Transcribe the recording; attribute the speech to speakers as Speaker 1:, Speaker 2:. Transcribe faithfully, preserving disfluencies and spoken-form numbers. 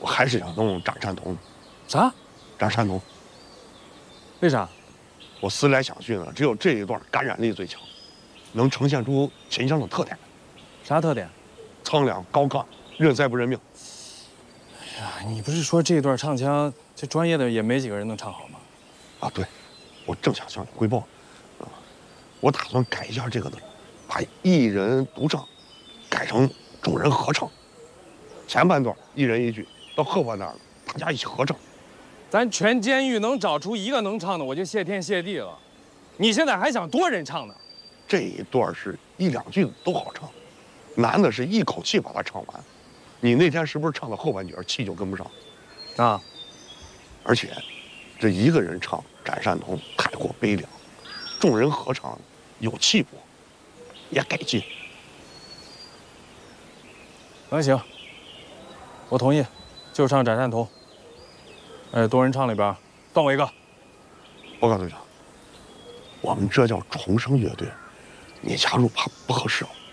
Speaker 1: 我还是想弄展山童。
Speaker 2: 啥？
Speaker 1: 展山童？
Speaker 2: 为啥？
Speaker 1: 我思来想去呢，只有这一段感染力最强，能呈现出秦腔的特点。
Speaker 2: 啥特点？
Speaker 1: 苍凉高亢，认栽不认命。
Speaker 2: 哎呀，你不是说这段唱腔，这专业的也没几个人能唱好吗？
Speaker 1: 啊，对，我正想向你汇报，啊，我打算改一下这个的，把一人独唱改成众人合唱。前半段一人一句，到后半段大家一起合唱。
Speaker 2: 咱全监狱能找出一个能唱的，我就谢天谢地了。你现在还想多人唱呢？
Speaker 1: 这一段是一两句都好唱，难的是一口气把它唱完。你那天是不是唱到后半截气就跟不上？
Speaker 2: 啊！
Speaker 1: 而且，这一个人唱展山童太过悲凉，众人合唱有气魄，也给劲。
Speaker 2: 那行，我同意，就唱展山童。哎，多人唱里边放我一个。
Speaker 1: 报告队长，我们这叫重生乐队，你加入怕不合适哦。